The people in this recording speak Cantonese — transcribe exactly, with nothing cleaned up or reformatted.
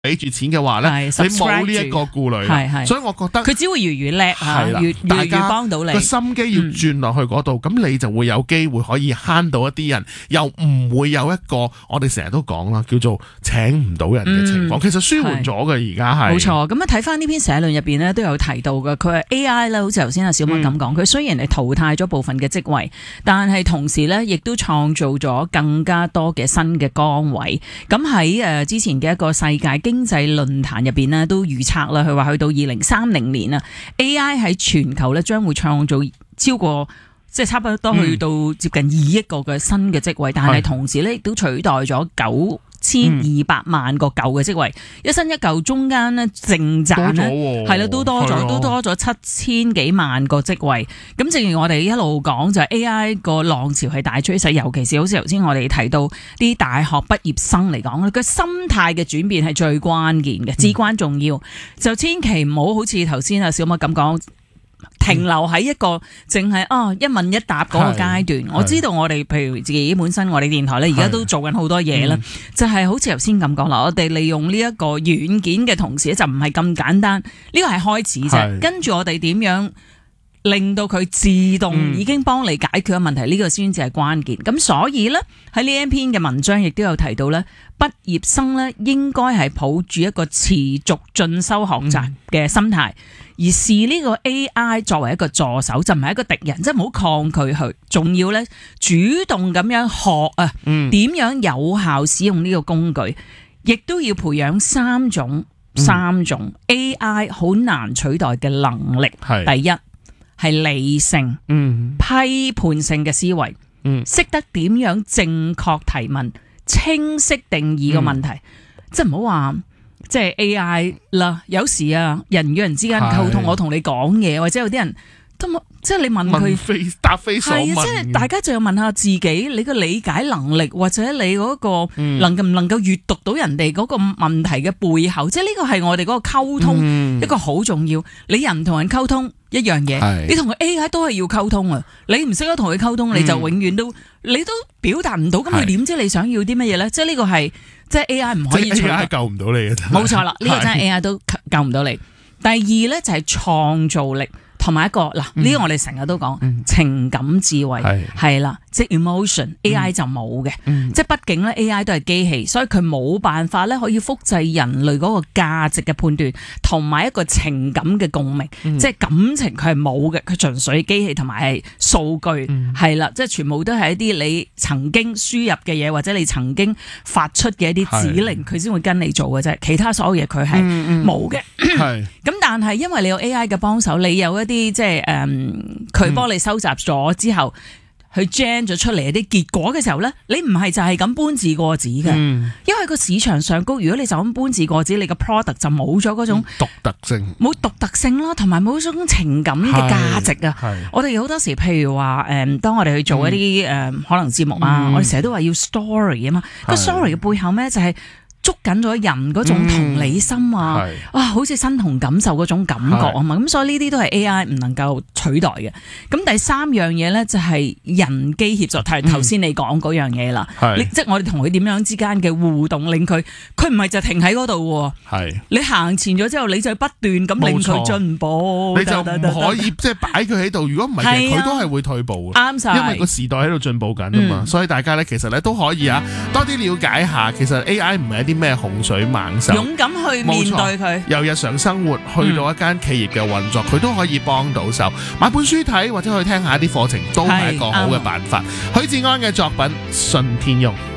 俾住錢嘅話咧，你冇呢一個顧慮，所以我覺得佢只會越越叻啊，越越越幫到你。 個心機要轉落去嗰度，咁、嗯、你就會有機會可以慳到一啲人，又唔會有一個我哋成日都講啦，叫做請唔到人嘅情況、嗯。其實舒緩咗嘅而家係。冇錯， 咁啊睇翻呢篇社論入邊咧都有提到嘅，佢係 A I 咧，好似頭先阿小敏咁講，佢、嗯、雖然係淘汰咗部分嘅職位，但係同時咧亦都創造咗更加多嘅新嘅崗位。咁喺誒之前嘅一個世界經濟論壇入邊咧都預測啦，佢話去到二零三零年啊 ，A I 喺全球咧將會創造超過即係差不多去到接近二億個嘅新嘅職位，嗯、但係同時咧亦都取代咗九千二百萬個舊嘅職位，嗯、一新一舊中間咧淨賺咧係啦，都多咗，都多咗七千幾萬個職位。咁正如我哋一路講，就係 A I 個浪潮係大趨勢，尤其是好似頭先我哋提到啲大學畢業生嚟講咧，個心態嘅轉變係最關鍵嘅，至關重要。嗯、就千祈唔好好似頭先阿小麥咁講。停留喺一個淨係啊一問一答嗰個階段，我知道我哋譬如自己本身我哋電台咧，而家都做緊好多嘢啦，就係、是、好似頭先咁講啦，我哋利用呢一個軟件嘅同時就唔係咁簡單，呢個係開始啫，跟住我哋點樣令到佢自動已經幫你解決嘅問題，呢、嗯、個先至係關鍵。咁所以咧喺呢一篇嘅文章亦都有提到咧，畢業生咧應該係抱住一個持續進修學習嘅心態。嗯而視呢個 A I 作為一個助手，就唔係一個敵人，即係唔好抗拒佢，仲要咧主動咁樣學啊，點、嗯、樣有效使用呢個工具，亦都要培養三種、嗯、三種 A I 好難取代嘅能力。第一係理性、嗯、批判性嘅思維，識、嗯、得點樣正確提問、清晰定義個問題，嗯、即係唔好話。即係 A I 啦，有時啊，人與人之間溝通，我同你講嘢，或者有啲人都冇，即係你問佢答非所問， 係啊，即係大家就要問下自己，你個理解能力或者你嗰個能唔能夠閱讀到人哋嗰個問題嘅背後，嗯、即係呢個係我哋嗰個溝通、嗯、一個好重要。你人同人溝通一樣嘢，你同個 A I 都係要溝通啊！你唔識得同佢溝通，你就永遠都、嗯、你都表達唔到，咁佢點知你想要啲乜嘢咧？即係呢個係。即係 A I 唔可以取代， A I 救唔到你嘅，冇錯啦，呢、這個真係 A I 都救唔到你。第二咧就係創造力，同埋一個嗱，呢、嗯這個我哋成日都講、嗯、情感智慧係啦，即係 emotion，A I、嗯、就冇嘅、嗯，即係畢竟咧 A I 都係機器，所以佢冇辦法咧可以複製人類嗰個價值嘅判斷，同埋一個情感嘅共鳴，嗯、即係感情佢係冇嘅，佢純粹機器同埋係數據係啦、嗯，即係全部都係一啲你曾經輸入嘅嘢，或者你曾經發出嘅一啲指令，佢先會跟你做嘅啫，其他所有嘢佢係冇嘅。係咁，但係因為你有 A I 嘅幫手，你有一啲即係誒，佢、嗯、幫你收集咗之後。去 gen 咗出嚟一啲結果嘅時候咧，你唔係就係咁搬字過紙嘅、嗯，因為個市場上高，如果你就咁搬字過紙，你個 product 就冇咗嗰種獨特性，冇獨特性啦，同埋冇嗰種情感嘅價值啊！我哋好多時，譬如話誒，當我哋去做一啲誒、嗯、可能節目啊，嗯、我哋成日都話要 story 啊嘛，個 story 嘅背後咩就係、是。捉緊咗人嗰種同理心啊，嗯、啊，好似身同感受嗰種感覺啊嘛，咁所以呢啲都係 A I 唔能夠取代嘅。咁第三樣嘢咧就係人機協作，係頭先你講嗰樣嘢啦。即係我哋同佢點樣之間嘅互動，令佢佢唔係就停喺嗰度。係你行前咗之後，你就不斷咁令佢進步。你就唔可以即係擺佢喺度。如果唔係，佢都係會退步嘅。啱晒，因為個時代喺度進步緊啊嘛、嗯。所以大家咧其實咧都可以啊，多啲了解下，其實 A I 唔係一啲咩洪水猛獸，勇敢去面對佢，由日常生活去到一間企業嘅運作，佢、嗯、都可以幫到手。買本書睇或者去聽下一啲課程，都係一個好嘅辦法。許志安嘅作品《信天翁》。